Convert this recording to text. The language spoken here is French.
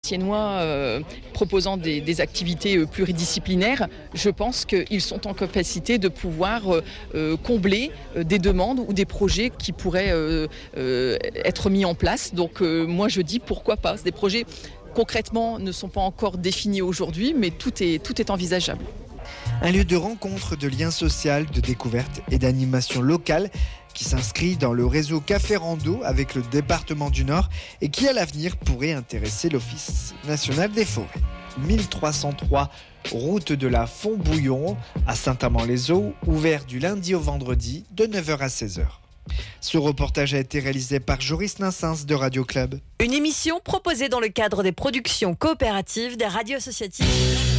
Saint-Étiennois proposant des activités pluridisciplinaires, je pense qu'ils sont en capacité de pouvoir combler des demandes ou des projets qui pourraient être mis en place. Donc moi je dis pourquoi pas. Des projets concrètement ne sont pas encore définis aujourd'hui, mais tout est envisageable. Un lieu de rencontre, de lien social, de découverte et d'animation locale qui s'inscrit dans le réseau Café Rando avec le département du Nord et qui à l'avenir pourrait intéresser l'Office national des forêts. 1303 route de la Font-Bouillon à Saint-Amand-les-Eaux, ouvert du lundi au vendredi de 9h à 16h. Ce reportage a été réalisé par Joris Nassens de Radio Club. Une émission proposée dans le cadre des productions coopératives des radios associatives.